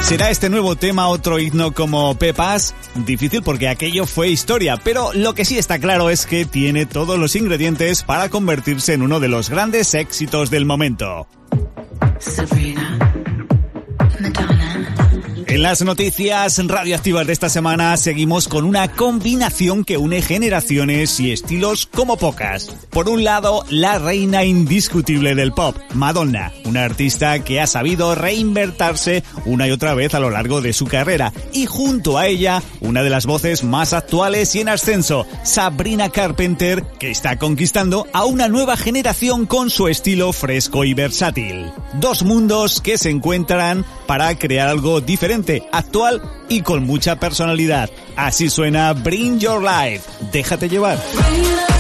¿Será este nuevo tema otro himno como Pepas? Difícil porque aquello fue historia, pero lo que sí está claro es que tiene todos los ingredientes para convertirse en uno de los grandes éxitos del momento. Sabrina, Madonna. En las noticias radioactivas de esta semana seguimos con una combinación que une generaciones y estilos como pocas. Por un lado, la reina indiscutible del pop, Madonna, una artista que ha sabido reinventarse una y otra vez a lo largo de su carrera. Y junto a ella, una de las voces más actuales y en ascenso, Sabrina Carpenter, que está conquistando a una nueva generación con su estilo fresco y versátil. Dos mundos que se encuentran para crear algo diferente, actual y con mucha personalidad. Así suena Bring Your Life. Déjate llevar.